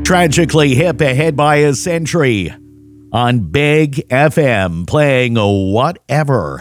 Tragically hip ahead by a century on Big FM, playing whatever.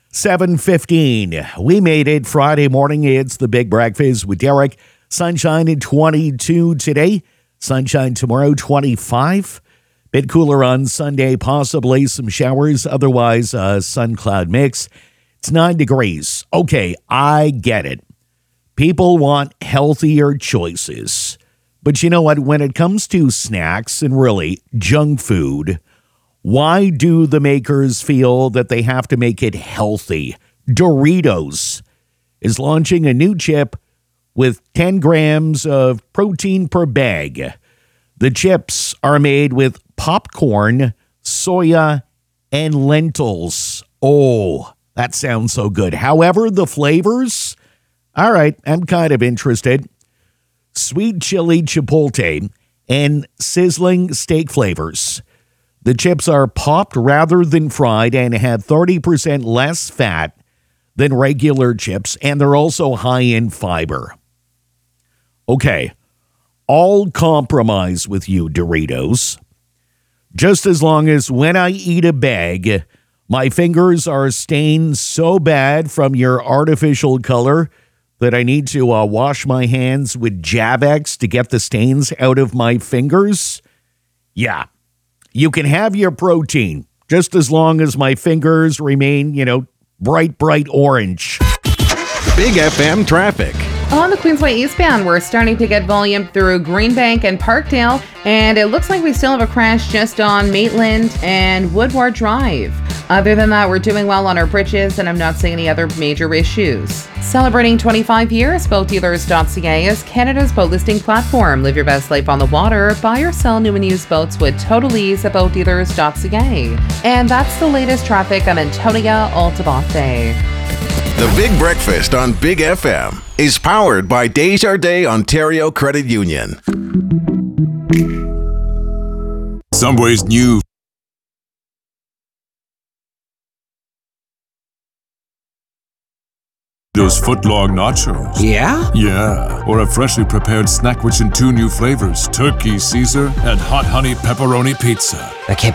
7:15. We made it Friday morning. It's the Big Breakfast with Derek. Sunshine at 22 today. Sunshine tomorrow, 25. Bit cooler on Sunday, possibly some showers. Otherwise, sun-cloud mix. It's 9 degrees. Okay, I get it. People want healthier choices. But you know what? When it comes to snacks and really junk food, why do the makers feel that they have to make it healthy? Doritos is launching a new chip with 10 grams of protein per bag. The chips are made with popcorn, soya, and lentils. Oh, that sounds so good. However, the flavors, all right, I'm kind of interested. Sweet chili chipotle and sizzling steak flavors. The chips are popped rather than fried and have 30% less fat than regular chips, and they're also high in fiber. Okay, I'll compromise with you, Doritos. Just as long as when I eat a bag, my fingers are stained so bad from your artificial color that I need to wash my hands with Javex to get the stains out of my fingers. Yeah, you can have your protein, just as long as my fingers remain, bright orange. Big FM traffic. On the Queensway eastbound, we're starting to get volume through Greenbank and Parkdale, and it looks like we still have a crash just on Maitland and Woodward Drive. Other than that, we're doing well on our bridges, and I'm not seeing any other major issues. Celebrating 25 years, BoatDealers.ca is Canada's boat listing platform. Live your best life on the water. Buy or sell new and used boats with total ease at BoatDealers.ca. And that's the latest traffic. I'm Antonia Altabate. The Big Breakfast on Big FM is powered by Desjardins Ontario Credit Union. Subway's new those footlong nachos. Yeah? Yeah. Or a freshly prepared snack which in 2 new flavors, turkey Caesar and hot honey pepperoni pizza. I can't